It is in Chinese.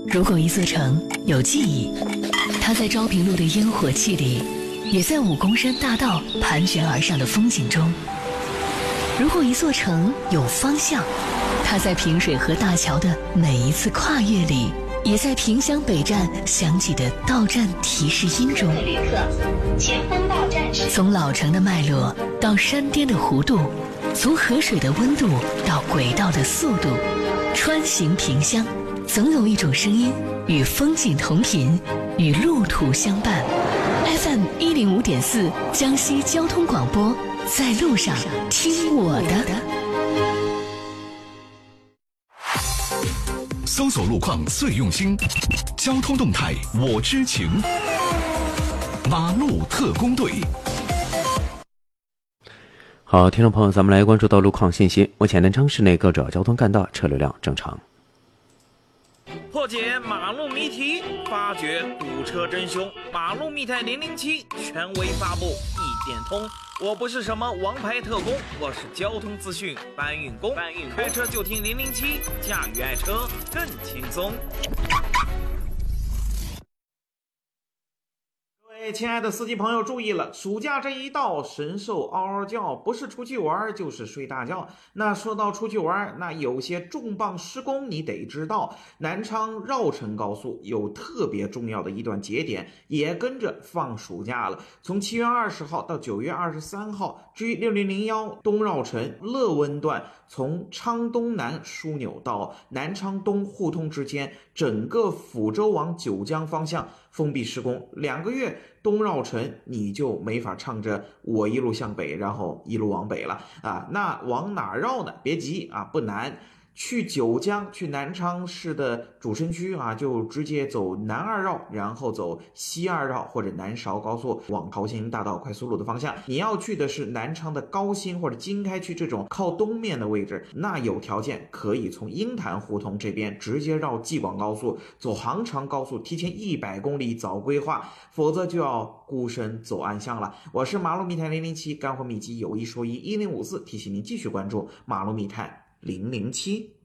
如果一座城有记忆，它在昭平路的烟火气里，也在武功山大道盘旋而上的风景中；如果一座城有方向，它在平水河大桥的每一次跨越里，也在萍乡北站响起的到站提示音中。 旅客，前方到站时。 从老城的脉络到山巅的弧度，从河水的温度到轨道的速度，穿行萍乡，总有一种声音与风景同频，与路途相伴。FM 105.4江西交通广播，在路上听我的。 搜索路况最用心，交通动态我知情。马路特工队。 好，听众朋友，咱们来关注到路况信息。目前南昌市内各主要交通干道车流量正常。 破解马路谜题，发掘堵车真凶。马路密探007权威发布，一点通。我不是什么王牌特工，我是交通资讯搬运工。开车就听007，驾驭爱车更轻松。各位亲爱的司机朋友注意了，暑假这一到，神兽嗷嗷叫，不是出去玩就是睡大觉。那说到出去玩，那有些重磅施工你得知道。南昌绕城高速有特别重要的一段节点，也跟着放暑假了。从7月20号到9月23号，G6001东绕城乐温段，从昌东南枢纽到南昌东互通之间，整个抚州往九江方向封闭施工2个月。东绕城你就没法唱着我一路向北，然后一路往北了啊。那往哪绕呢？别急啊，不难。去九江，去南昌市的主城区啊，就直接走南2绕，然后走西2绕或者南韶高速往桃兴大道快速路的方向。你要去的是南昌的高新或者经开区这种靠东面的位置，那有条件可以从鹰潭胡同这边直接绕济广高速，走杭长高速，提前100公里早规划，否则就要孤身走暗巷了。我是马路密探007，干货秘籍有一说一，1054提醒您继续关注马路密探007。